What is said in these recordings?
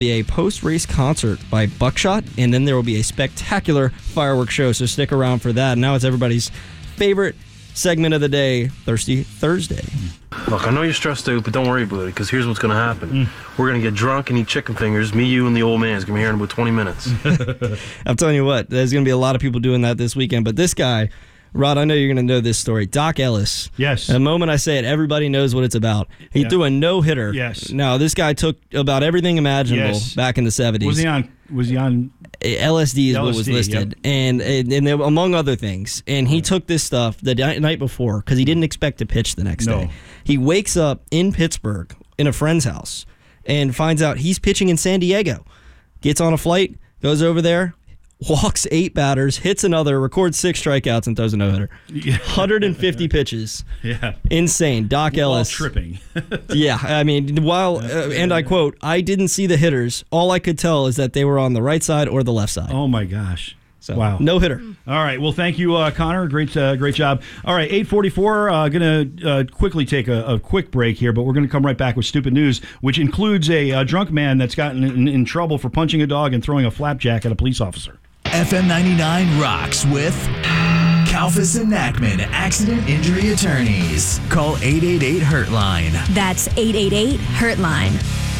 be a post-race concert by Buckshot, and then there will be a spectacular fireworks show, so stick around for that. Now it's everybody's favorite segment of the day, Thirsty Thursday. Look, I know you're stressed out, but don't worry about it, because here's what's going to happen. We're going to get drunk and eat chicken fingers. Me, you, and the old man is going to be here in about 20 minutes. I'm telling you what, there's going to be a lot of people doing that this weekend, but this guy, Rod, I know you're going to know this story. Doc Ellis. Yes. The moment I say it, everybody knows what it's about. He threw a no-hitter. Yes. Now, this guy took about everything imaginable back in the 70s. Was he on? LSD is what was listed, and they, among other things. And he took this stuff the night before because he didn't expect to pitch the next day. He wakes up in Pittsburgh in a friend's house and finds out he's pitching in San Diego. Gets on a flight, goes over there, walks 8 batters, hits another, records 6 strikeouts, and throws a no-hitter. 150 pitches. Yeah. Insane. Doc Ellis. Tripping. Yeah, I mean, and I quote, I didn't see the hitters. All I could tell is that they were on the right side or the left side. Oh, my gosh. So, wow. No hitter. All right. Well, thank you, Connor. Great job. All right, 8:44. Going to quickly take a quick break here, but we're going to come right back with Stupid News, which includes a drunk man that's gotten in trouble for punching a dog and throwing a flapjack at a police officer. FM 99 rocks with Kalfas and Nachman Accident Injury Attorneys. Call 888-HURT-LINE. That's 888-HURT-LINE.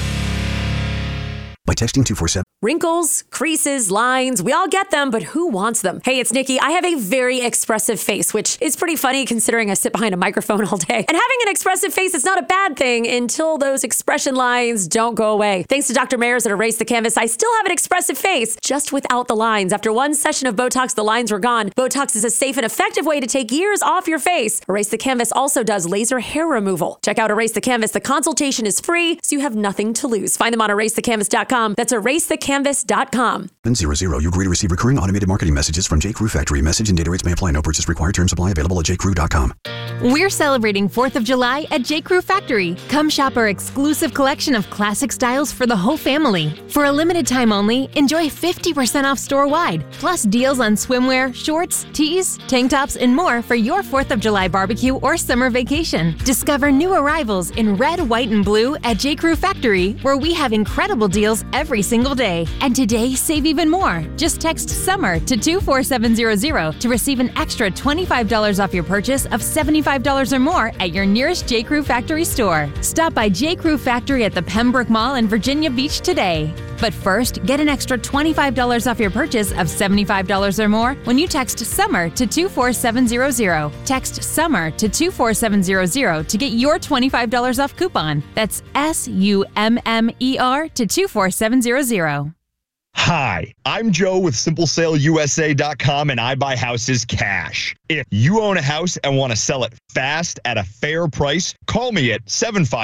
By texting 247. Wrinkles, creases, lines, we all get them, but who wants them? Hey, it's Nikki. I have a very expressive face, which is pretty funny considering I sit behind a microphone all day. And having an expressive face is not a bad thing until those expression lines don't go away. Thanks to Dr. Mayers at Erase the Canvas, I still have an expressive face, just without the lines. After one session of Botox, the lines were gone. Botox is a safe and effective way to take years off your face. Erase the Canvas also does laser hair removal. Check out Erase the Canvas. The consultation is free, so you have nothing to lose. Find them on erasethecanvas.com. That's erasethecanvas.com. You agree to receive recurring automated marketing messages from J. Crew Factory. Message and data rates may apply. No purchase required. Terms apply. Available at jcrew.com. We're celebrating 4th of July at J. Crew Factory. Come shop our exclusive collection of classic styles for the whole family. For a limited time only, enjoy 50% off store-wide, plus deals on swimwear, shorts, tees, tank tops, and more for your 4th of July barbecue or summer vacation. Discover new arrivals in red, white, and blue at J. Crew Factory, where we have incredible deals every single day. And today, save even more. Just text SUMMER to 24700 to receive an extra $25 off your purchase of $75 or more at your nearest J. Crew Factory store. Stop by J. Crew Factory at the Pembroke Mall in Virginia Beach today. But first, get an extra $25 off your purchase of $75 or more when you text SUMMER to 24700. Text SUMMER to 24700 to get your $25 off coupon. That's SUMMER to 24700. Hi, I'm Joe with SimpleSaleUSA.com, and I buy houses cash. If you own a house and want to sell it fast at a fair price, call me at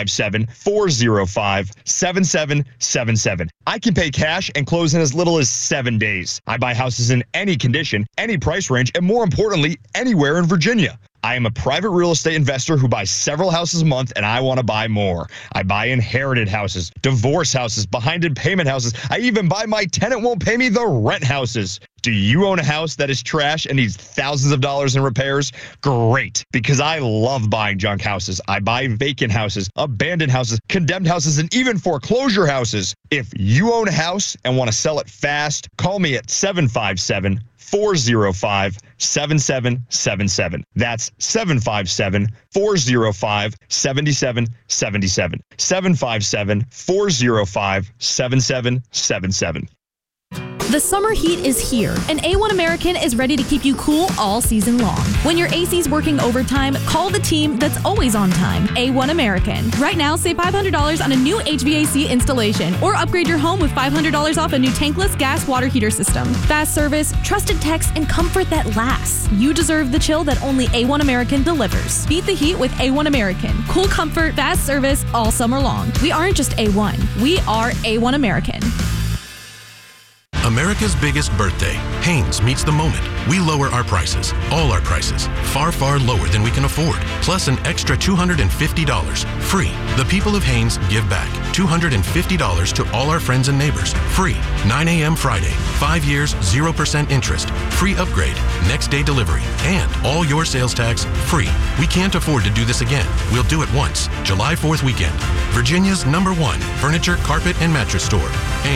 757-405-7777. I can pay cash and close in as little as 7 days. I buy houses in any condition, any price range, and more importantly, anywhere in Virginia. I am a private real estate investor who buys several houses a month, and I want to buy more. I buy inherited houses, divorce houses, behind in payment houses. I even buy my tenant won't pay me the rent houses. Do you own a house that is trash and needs thousands of dollars in repairs? Great, because I love buying junk houses. I buy vacant houses, abandoned houses, condemned houses, and even foreclosure houses. If you own a house and want to sell it fast, call me at 757-405-7777. That's 757-405-7777. 757-405-7777. The summer heat is here, and A1 American is ready to keep you cool all season long. When your AC's working overtime, call the team that's always on time, A1 American. Right now, save $500 on a new HVAC installation, or upgrade your home with $500 off a new tankless gas water heater system. Fast service, trusted techs, and comfort that lasts. You deserve the chill that only A1 American delivers. Beat the heat with A1 American. Cool comfort, fast service, all summer long. We aren't just A1. We are A1 American. America's biggest birthday, Hanes meets the moment. We lower our prices, all our prices, far, far lower than we can afford, plus an extra $250 free. The people of Hanes give back $250 to all our friends and neighbors, free. 9 a.m. Friday, 5 years, 0% interest, free upgrade, next day delivery, and all your sales tax free. We can't afford to do this again. We'll do it once, July 4th weekend. Virginia's #1 furniture, carpet, and mattress store.